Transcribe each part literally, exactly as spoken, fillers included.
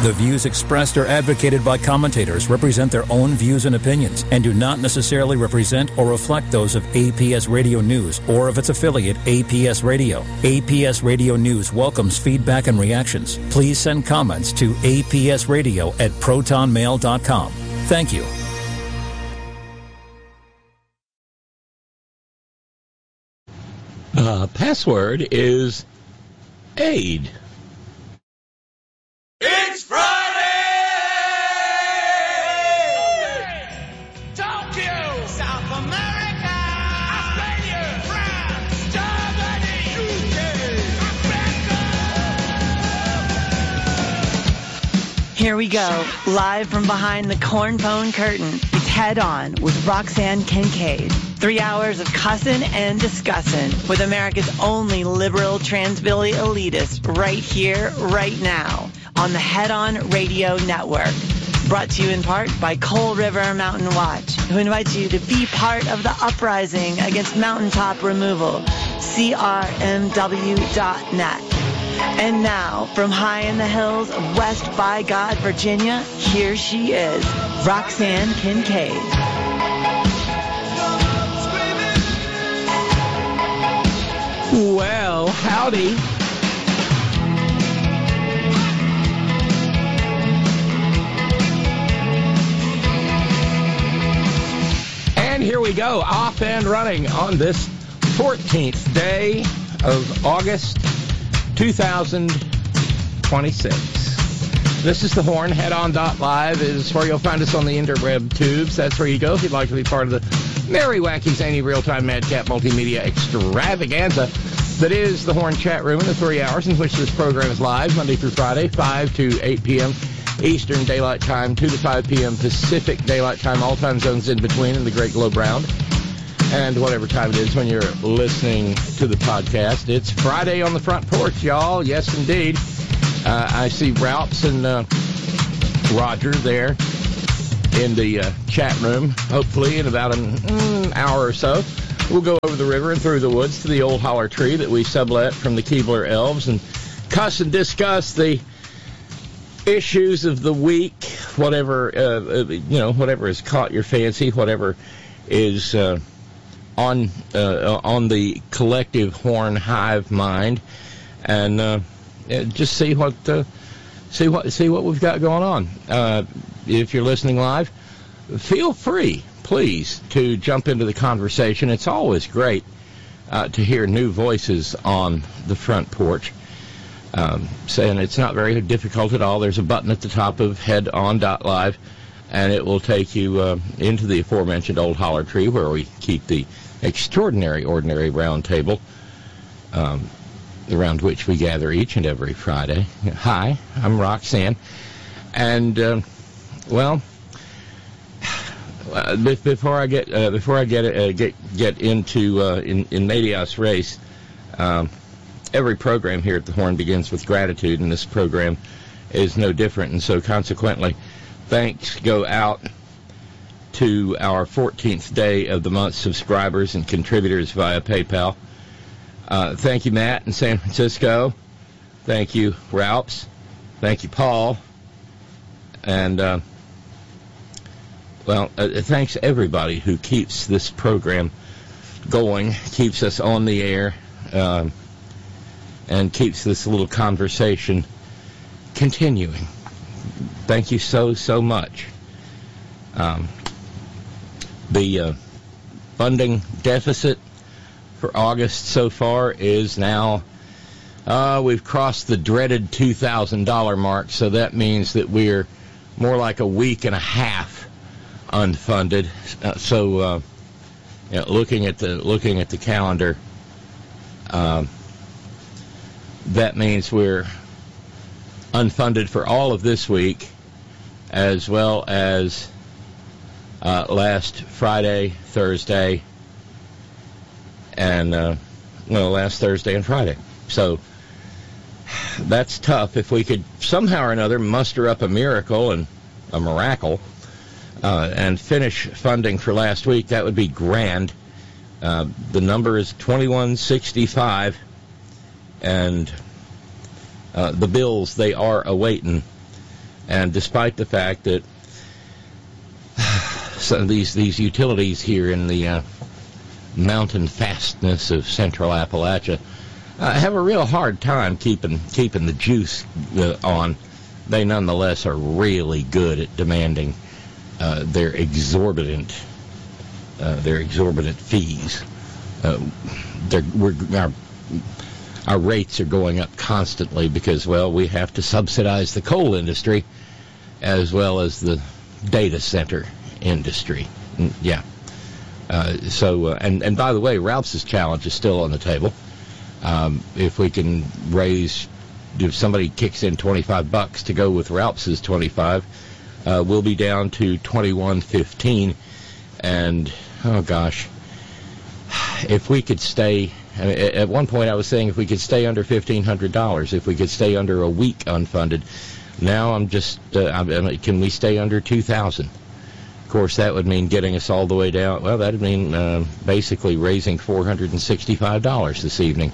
The views expressed or advocated by commentators represent their own views and opinions and do not necessarily represent or reflect those of A P S Radio News or of its affiliate, A P S Radio. A P S Radio News welcomes feedback and reactions. Please send comments to A P S radio at proton mail dot com. Thank you. Uh, password is aid. It's Friday! Tokyo, South America, Australia, France, Germany, U K, America. Here we go, live from behind the cornpone curtain. It's Head On with Roxanne Kincaid. Three hours of cussin' and discussin' with America's only liberal transbilly elitist right here, right now on the Head On Radio Network. Brought to you in part by Coal River Mountain Watch, who invites you to be part of the uprising against mountaintop removal. C R M W dot net. And now, from high in the hills of West by God, Virginia, here she is, Roxanne Kincaid. Well, howdy. And here we go, off and running on this fourteenth day of August, two thousand twenty-six. This is the Horn. Head On dot live is where you'll find us on the interweb tubes. That's where you go if you'd like to be part of the merry, wacky, zany, real-time, madcap multimedia extravaganza that is the Horn chat room in the three hours in which this program is live, Monday through Friday, five to eight p.m. Eastern Daylight Time, two to five p.m. Pacific Daylight Time, all time zones in between in the Great Globe Round. And whatever time it is when you're listening to the podcast, it's Friday on the front porch, y'all. Yes, indeed. Uh, I see Ralphs and uh, Roger there in the uh, chat room. Hopefully in about an mm, hour or so, we'll go over the river and through the woods to the old holler tree that we sublet from the Keebler Elves and cuss and discuss the issues of the week, whatever, uh, you know, whatever has caught your fancy, whatever is uh, on uh, on the collective Horn hive mind, and uh, just see what uh, see what see what we've got going on. Uh, if you're listening live, feel free, please, to jump into the conversation. It's always great uh, to hear new voices on the front porch. Um, saying it's not very difficult at all. There's a button at the top of head on dot live, and it will take you uh, into the aforementioned old holler tree where we keep the extraordinary, ordinary round table um, around which we gather each and every Friday. Hi, I'm Roxanne, and uh, well, uh, before I get uh, before I get uh, get get into uh, in in medias res. Um, Every program here at the Horn begins with gratitude, and this program is no different. And so, consequently, thanks go out to our fourteenth day of the month subscribers and contributors via PayPal. Uh, thank you, Matt in San Francisco. Thank you, Ralphs. Thank you, Paul. And, uh, well, uh, thanks everybody who keeps this program going, keeps us on the air, uh, and keeps this little conversation continuing. Thank you so, so much. Um, the uh, funding deficit for August so far is now, uh, we've crossed the dreaded two thousand dollars mark, so that means that we're more like a week and a half unfunded. Uh, so, uh, you know, looking at the looking at the calendar, um, that means we're unfunded for all of this week, as well as uh, last Friday, Thursday, and, uh, well, last Thursday and Friday. So that's tough. If we could somehow or another muster up a miracle and a miracle uh, and finish funding for last week, that would be grand. Uh, the number is twenty-one sixty-five. And uh, the bills they are awaiting And despite the fact that some of these, these utilities here in the uh, mountain fastness of central Appalachia uh, have a real hard time keeping keeping the juice uh, on, they nonetheless are really good at demanding uh, their exorbitant uh, their exorbitant fees. Uh, we're, our, our rates are going up constantly because, well, we have to subsidize the coal industry as well as the data center industry. Yeah. Uh, so, uh, and, and by the way, Ralph's challenge is still on the table. Um, if we can raise, if somebody kicks in twenty-five bucks to go with Ralph's twenty-five, uh, we'll be down to twenty-one fifteen. And, oh gosh, if we could stay, I mean, at one point I was saying if we could stay under fifteen hundred dollars, if we could stay under a week unfunded. Now I'm just, uh, I mean, can we stay under two thousand? Of course, that would mean getting us all the way down. Well, that would mean uh, basically raising four hundred sixty-five dollars this evening.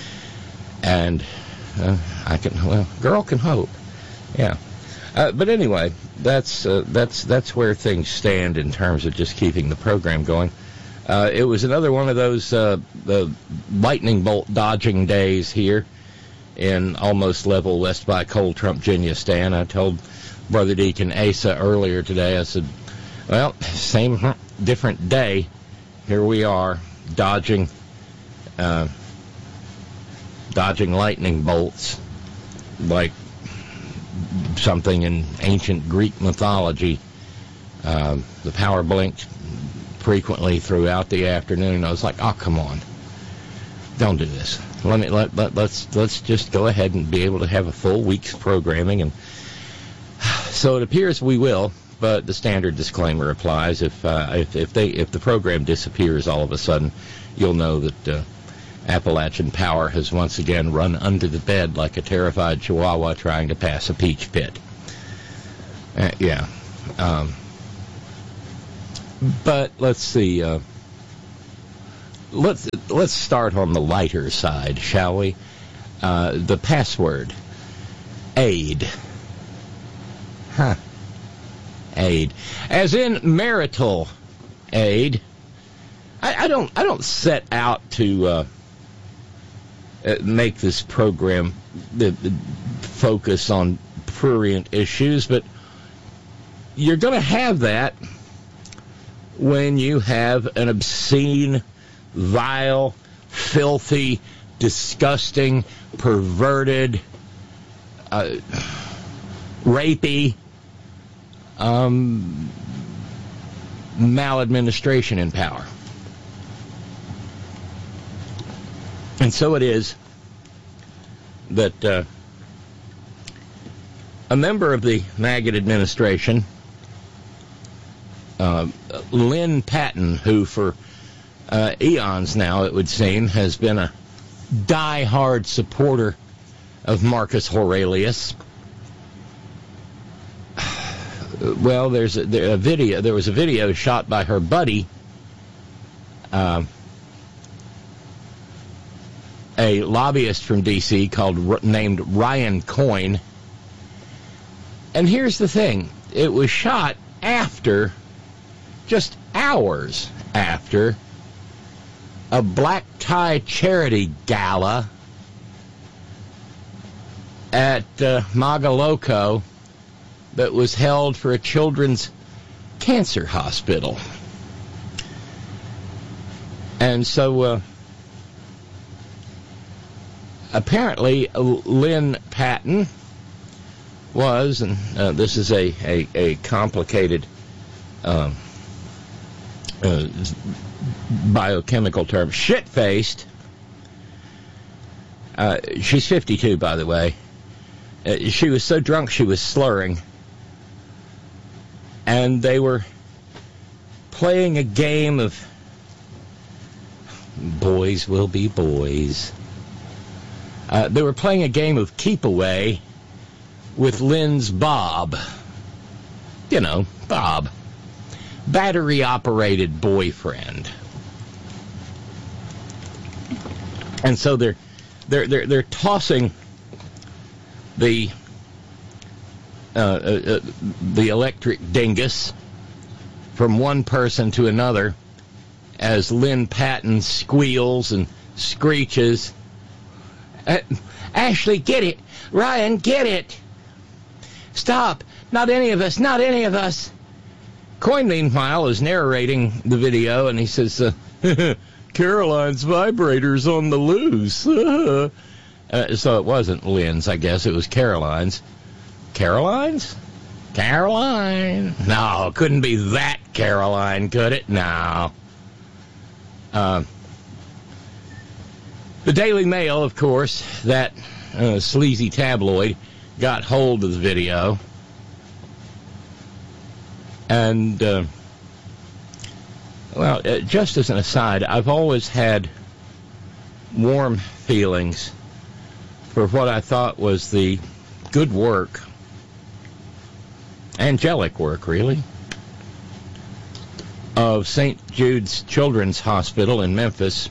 And uh, I can, well, girl can hope. Yeah. Uh, but anyway, that's uh, that's that's where things stand in terms of just keeping the program going. Uh, it was another one of those uh, the lightning bolt dodging days here in almost level West by Coal Trump Virginia. Stan, I told Brother Deacon Asa earlier today, I said, well, same different day. Here we are dodging uh, dodging lightning bolts like something in ancient Greek mythology. Uh, the power blinked frequently throughout the afternoon. I was like, oh, come on. Don't do this. Let me let, let let's let's just go ahead and be able to have a full week's programming. And so it appears we will, but the standard disclaimer applies. If uh, if if they if the program disappears all of a sudden, you'll know that uh, Appalachian Power has once again run under the bed like a terrified chihuahua trying to pass a peach pit. Uh, yeah. Um, but let's see. Uh, let's let's start on the lighter side, shall we? Uh, the password, aid. Huh. Aid, as in marital aid. I, I don't. I don't set out to uh, uh, make this program the, the focus on prurient issues, but you're going to have that when you have an obscene, vile, filthy, disgusting, perverted, uh, rapey um, maladministration in power. And so it is that uh, a member of the Maggott administration, uh, Lynn Patton, who for uh, eons now, it would seem, has been a die-hard supporter of Marcus Aurelius. Well, there's a, there, a video. There was a video shot by her buddy, uh, a lobbyist from D C called named Ryan Coyne. And here's the thing: it was shot after, just hours after, a black tie charity gala at uh, Magaloco that was held for a children's cancer hospital. And so uh, apparently Lynn Patton was, and uh, this is a, a, a complicated um, uh, biochemical term, shit-faced. Uh, she's fifty-two, by the way. Uh, she was so drunk she was slurring. And they were playing a game of boys will be boys. Uh, they were playing a game of keep away with Lynn's Bob. You know, Bob. Battery-operated boyfriend. And so they're they're they're they're tossing the uh, uh, the electric dingus from one person to another as Lynn Patton squeals and screeches. Uh, Ashley, get it. Ryan, get it. Stop. Not any of us. Not any of us. Coyne, meanwhile, is narrating the video, and he says, uh, Caroline's vibrator's on the loose. uh, so it wasn't Lynn's, I guess. It was Caroline's. Caroline's? Caroline. No, it couldn't be that Caroline, could it? No. Uh, the Daily Mail, of course, that uh, sleazy tabloid, got hold of the video. And, uh, well, uh, just as an aside, I've always had warm feelings for what I thought was the good work, angelic work, really, of Saint Jude's Children's Hospital in Memphis.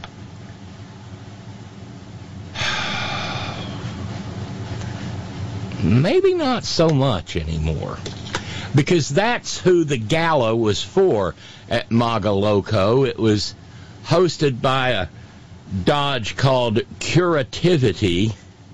Maybe not so much anymore, because that's who the gala was for at Maga Loco. It was hosted by a Dodge called Curativity.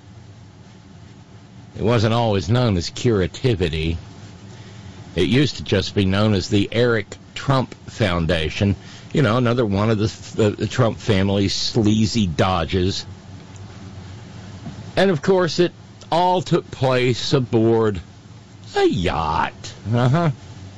It wasn't always known as Curativity. It used to just be known as the Eric Trump Foundation. You know, another one of the, the, the Trump family's sleazy dodges. And, of course, it all took place aboard a yacht. Uh-huh.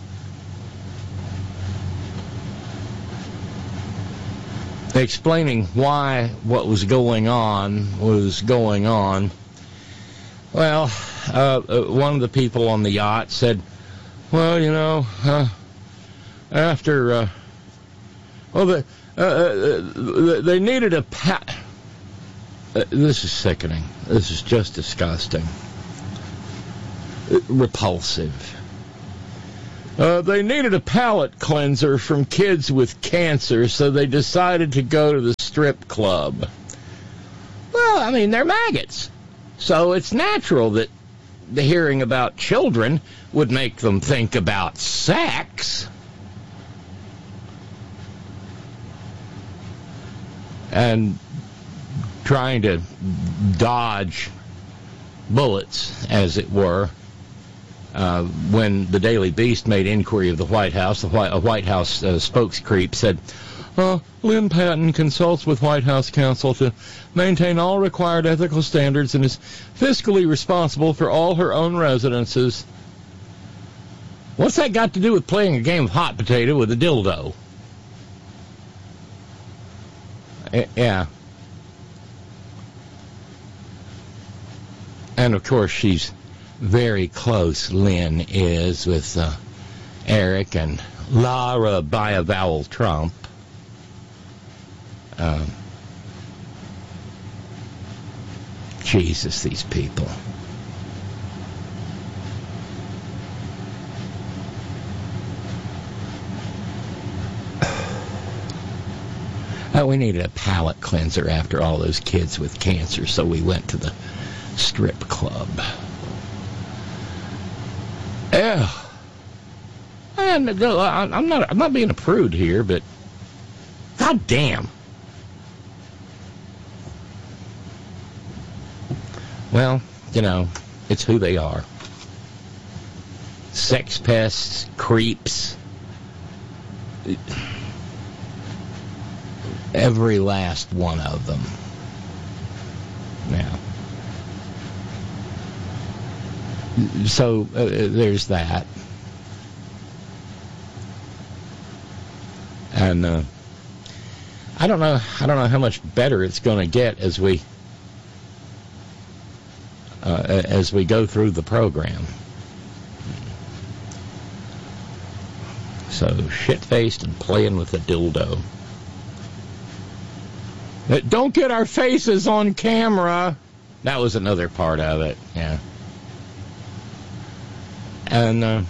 Explaining why what was going on was going on. Well, uh, uh, one of the people on the yacht said, well, you know, uh, after, uh, well, the, uh, uh, they needed a pa- uh, this is sickening. This is just disgusting. Repulsive. Uh, they needed a palate cleanser from kids with cancer, so they decided to go to the strip club. Well, I mean, they're maggots. So it's natural that the hearing about children would make them think about sex. And trying to dodge bullets, as it were. Uh, when the Daily Beast made inquiry of the White House, the White, a White House uh, spokescreep said, uh, Lynn Patton consults with White House counsel to maintain all required ethical standards and is fiscally responsible for all her own residences. What's that got to do with playing a game of hot potato with a dildo? Uh, yeah. And, of course, she's very close, Lynn is, with uh, Eric and Lara by a vowel Trump. Um, Jesus, these people. Oh, we needed a palate cleanser after all those kids with cancer, so we went to the strip club. Yeah. And I'm not I'm not being a prude here, but god damn. Well, you know, it's who they are. Sex pests, creeps. Every last one of them. Yeah. So uh, there's that. And uh, I don't know. I don't know how much better it's going to get as we uh, as we go through the program. So shit-faced and playing with a dildo. Uh, don't get our faces on camera. That was another part of it. Yeah. And, uh,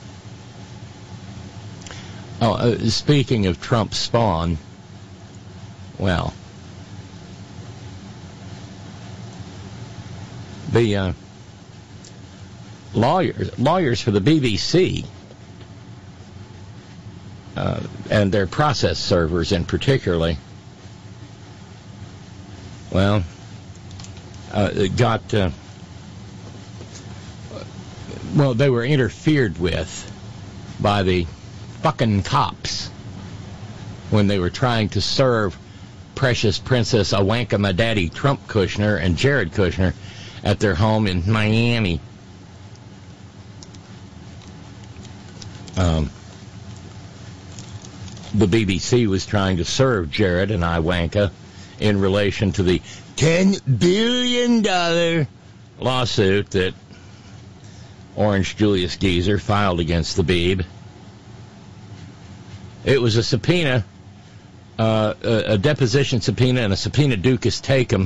oh, uh, speaking of Trump's spawn, well, the, uh, lawyers, lawyers for the B B C, uh, and their process servers in particularly, well, uh, got, uh, well, they were interfered with by the fucking cops when they were trying to serve precious Princess Ivanka my daddy Trump Kushner and Jared Kushner at their home in Miami. Um, the B B C was trying to serve Jared and Ivanka in relation to the ten billion dollars lawsuit that Orange Julius Geezer filed against the Beeb. It was a subpoena, uh, a, a deposition subpoena, and a subpoena ducus tecum.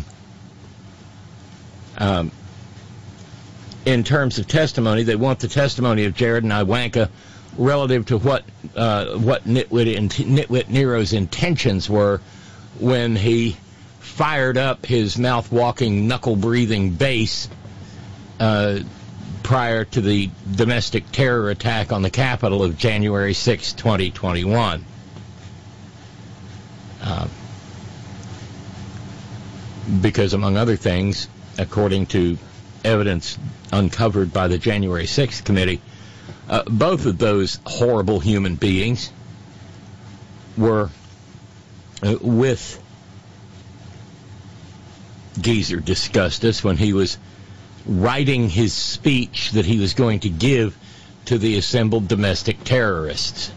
Um, in terms of testimony, they want the testimony of Jared and Ivanka relative to what uh, what Nitwit, Nitwit Nero's intentions were when he fired up his mouth-walking, knuckle-breathing base uh, prior to the domestic terror attack on the Capitol of January sixth, twenty twenty-one. Uh, because, among other things, according to evidence uncovered by the January sixth committee, uh, both of those horrible human beings were uh, with Geezer Disgustus when he was writing his speech that he was going to give to the assembled domestic terrorists.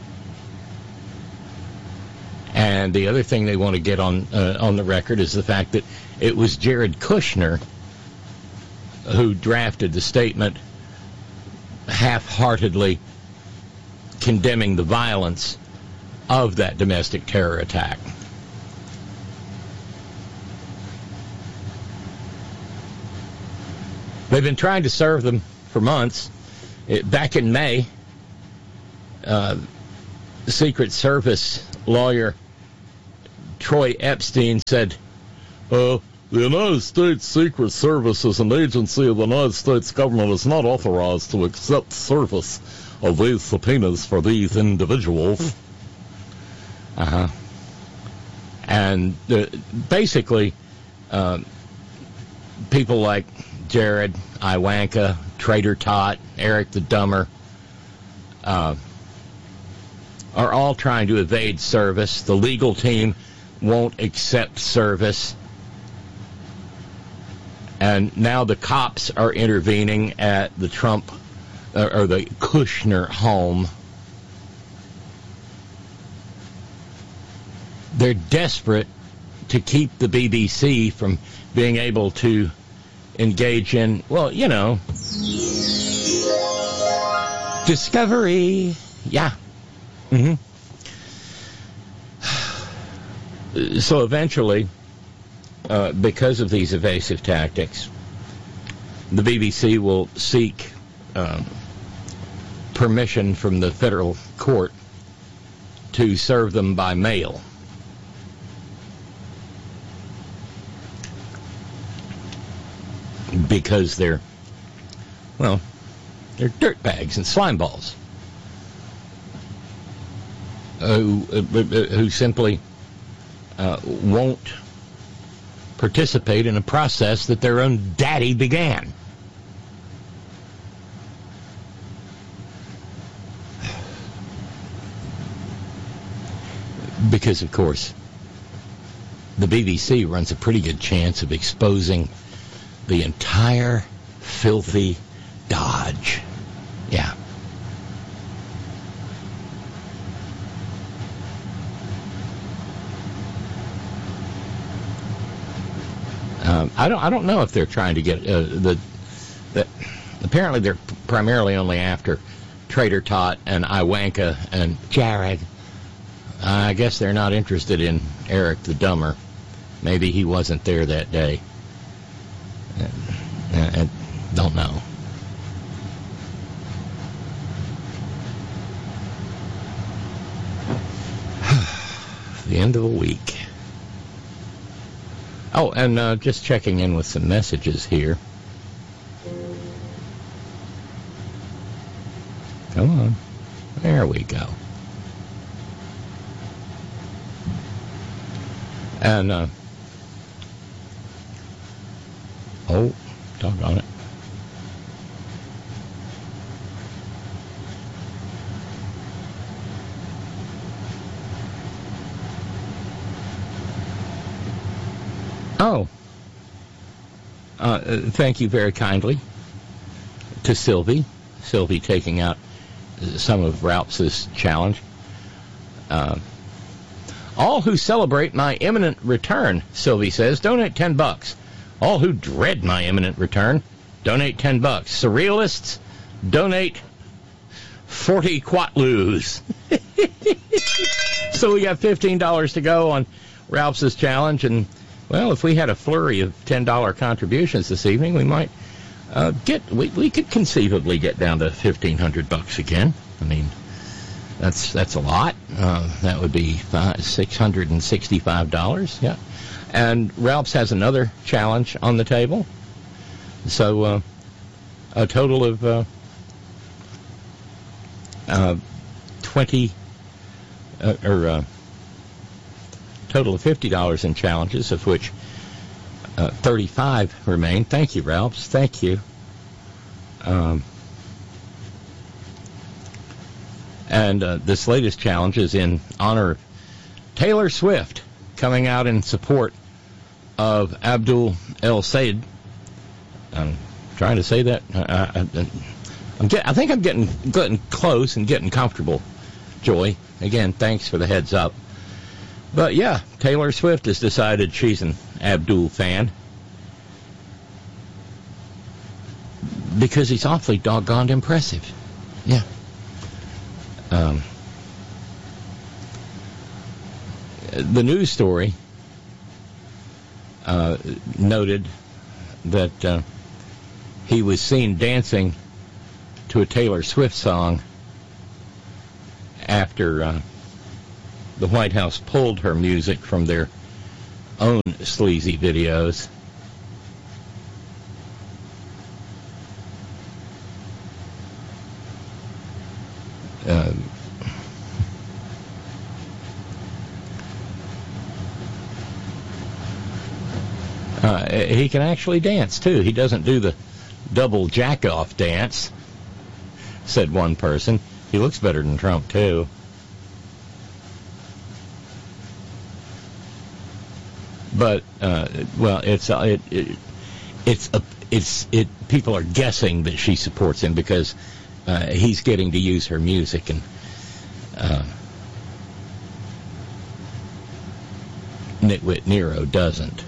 And the other thing they want to get on uh, on the record is the fact that it was Jared Kushner who drafted the statement half-heartedly condemning the violence of that domestic terror attack. They've been trying to serve them for months. It, back in May, uh, the Secret Service lawyer Troy Epstein said, uh, the United States Secret Service is an agency of the United States government is not authorized to accept service of these subpoenas for these individuals. Uh-huh. And uh, basically, uh, people like Jared, Ivanka, Trader Tot, Eric the Dumber, uh, are all trying to evade service. The legal team won't accept service. And now the cops are intervening at the Trump, uh, or the Kushner home. They're desperate to keep the B B C from being able to engage in, well, you know, discovery. Yeah. Mm-hmm. So eventually, uh, because of these evasive tactics, the B B C will seek um, permission from the federal court to serve them by mail. Because they're, well, they're dirtbags and slimeballs uh, who, uh, who simply uh, won't participate in a process that their own daddy began. Because, of course, the B B C runs a pretty good chance of exposing the entire filthy dodge. Yeah. Um, I don't. I don't know if they're trying to get uh, the. The apparently they're primarily only after Trader Tot and Ivanka and Jared. Uh, I guess they're not interested in Eric the Dumber. Maybe he wasn't there that day. I, I don't know. The end of a week. Oh, and uh, just checking in with some messages here. Come on. There we go. And, uh, oh, doggone it. Oh, uh, thank you very kindly to Sylvie. Sylvie taking out some of Ralph's challenge. Uh, all who celebrate my imminent return, Sylvie says, donate ten bucks. All who dread my imminent return, donate ten bucks. Surrealists, donate forty quatloos. So we got fifteen dollars to go on Ralph's challenge, and well, if we had a flurry of ten dollar contributions this evening, we might uh, get, we, we could conceivably get down to fifteen hundred bucks again. I mean, that's that's a lot. Uh, that would be five, six hundred sixty-five dollars, yeah. And Ralph's has another challenge on the table. So uh, a total of uh, uh, twenty, uh, or uh, total of fifty dollars in challenges, of which uh, thirty-five remain. Thank you, Ralphs. Thank you. Um, and uh, this latest challenge is in honor of Taylor Swift, coming out in support of Abdul El Sayed. I'm trying to say that. I, I, I'm get, I think I'm getting, getting close and getting comfortable, Joy. Again, thanks for the heads up. But yeah, Taylor Swift has decided she's an Abdul fan because he's awfully doggone impressive. Yeah. Um, the news story uh, noted that uh, he was seen dancing to a Taylor Swift song after uh, the White House pulled her music from their own sleazy videos. Uh, uh, he can actually dance, too. He doesn't do the double jack-off dance, said one person. He looks better than Trump, too. But uh, well, it's uh, it, it it's a, it's it. People are guessing that she supports him because uh, he's getting to use her music, and uh, Nitwit Nero doesn't.